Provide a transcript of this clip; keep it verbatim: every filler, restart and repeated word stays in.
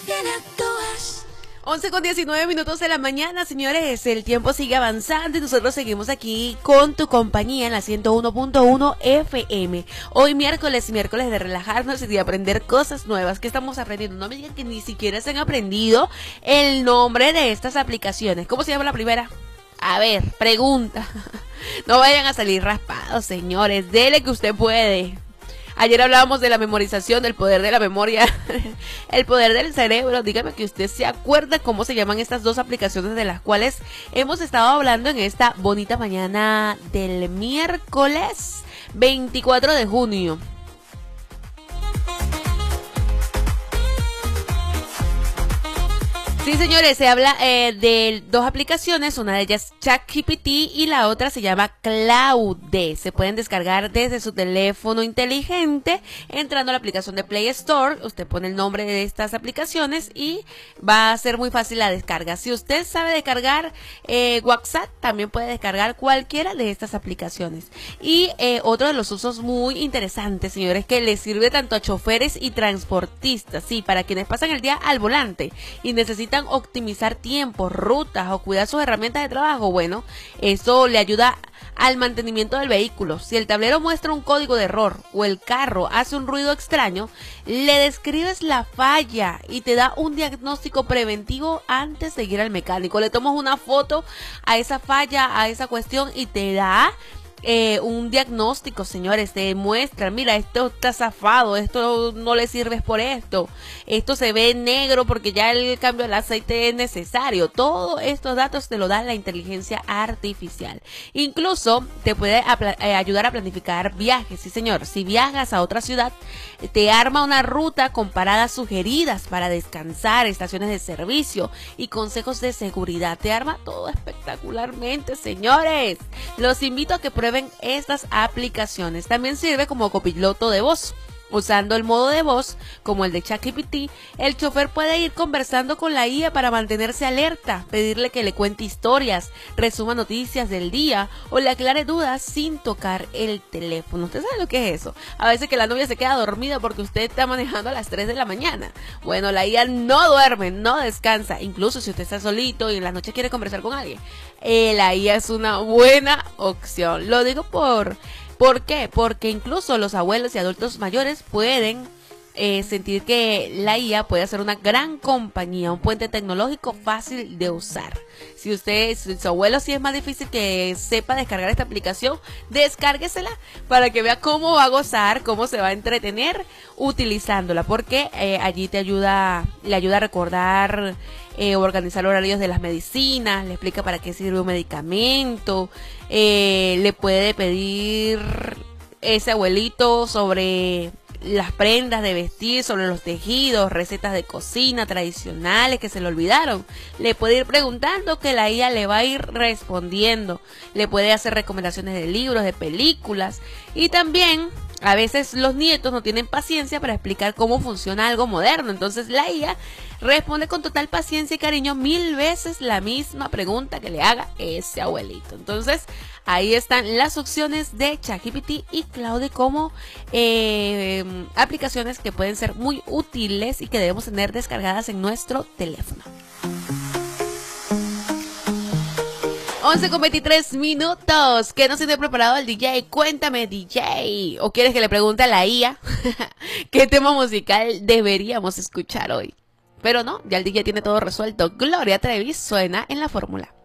once con diecinueve minutos de la mañana, señores, el tiempo sigue avanzando y nosotros seguimos aquí con tu compañía en la ciento uno punto uno F M. Hoy miércoles, miércoles de relajarnos y de aprender cosas nuevas. ¿Qué estamos aprendiendo? No me digan que ni siquiera se han aprendido el nombre de estas aplicaciones. ¿Cómo se llama la primera? A ver, pregunta. No vayan a salir raspados, señores. Dele que usted puede. Ayer hablábamos de la memorización, del poder de la memoria, el poder del cerebro. Dígame que usted se acuerda cómo se llaman estas dos aplicaciones de las cuales hemos estado hablando en esta bonita mañana del miércoles veinticuatro de junio. Sí, señores, se habla eh, de dos aplicaciones, una de ellas ChatGPT y la otra se llama Claude. Se pueden descargar desde su teléfono inteligente entrando a la aplicación de Play Store. Usted pone el nombre de estas aplicaciones y va a ser muy fácil la descarga. Si usted sabe descargar eh, WhatsApp, también puede descargar cualquiera de estas aplicaciones. Y eh, otro de los usos muy interesantes, señores, que les sirve tanto a choferes y transportistas, sí, para quienes pasan el día al volante y necesitan optimizar tiempos, rutas o cuidar sus herramientas de trabajo. Bueno, eso le ayuda al mantenimiento del vehículo. Si el tablero muestra un código de error o el carro hace un ruido extraño, le describes la falla y te da un diagnóstico preventivo antes de ir al mecánico. Le tomas una foto a esa falla, a esa cuestión y te da Eh, un diagnóstico, señores. Te muestra, mira, esto está zafado, esto no le sirve por esto, esto se ve negro porque ya el cambio del aceite es necesario. Todos estos datos te lo da la inteligencia artificial. Incluso te puede eh, ayudar a planificar viajes, sí señor. Si viajas a otra ciudad, te arma una ruta con paradas sugeridas para descansar, estaciones de servicio y consejos de seguridad. Te arma todo espectacularmente, señores. Los invito a que prueben estas aplicaciones. También sirve como copiloto de voz. Usando el modo de voz, como el de ChatGPT, el chofer puede ir conversando con la I A para mantenerse alerta, pedirle que le cuente historias, resuma noticias del día o le aclare dudas sin tocar el teléfono. ¿Usted sabe lo que es eso? A veces que la novia se queda dormida porque usted está manejando a las tres de la mañana. Bueno, la I A no duerme, no descansa. Incluso si usted está solito y en la noche quiere conversar con alguien, eh, la I A es una buena opción. Lo digo por... ¿Por qué? Porque incluso los abuelos y adultos mayores pueden eh, sentir que la I A puede ser una gran compañía, un puente tecnológico fácil de usar. Si usted, si su abuelo sí es más difícil que sepa descargar esta aplicación, descárguesela para que vea cómo va a gozar, cómo se va a entretener utilizándola, porque eh, allí te ayuda, le ayuda a recordar, eh, organizar horarios de las medicinas, le explica para qué sirve un medicamento, eh, le puede pedir ese abuelito sobre las prendas de vestir, sobre los tejidos, recetas de cocina tradicionales que se le olvidaron. Le puede ir preguntando que la I A le va a ir respondiendo. Le puede hacer recomendaciones de libros, de películas. Y también a veces los nietos no tienen paciencia para explicar cómo funciona algo moderno. Entonces la I A responde con total paciencia y cariño mil veces la misma pregunta que le haga ese abuelito. Entonces ahí están las opciones de ChatGPT y Claude como eh, aplicaciones que pueden ser muy útiles y que debemos tener descargadas en nuestro teléfono. once con veintitrés minutos. ¿Qué nos tiene preparado el D J? Cuéntame, D J. ¿O quieres que le pregunte a la I A qué tema musical deberíamos escuchar hoy? Pero no, ya el D J tiene todo resuelto. Gloria Trevi suena en la fórmula.